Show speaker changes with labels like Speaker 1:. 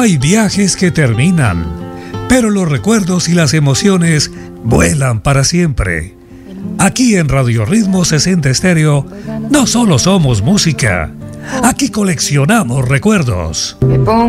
Speaker 1: Hay viajes que terminan, pero los recuerdos y las emociones vuelan para siempre. Aquí en Radio Ritmo 60 Estéreo no solo somos música, aquí coleccionamos recuerdos.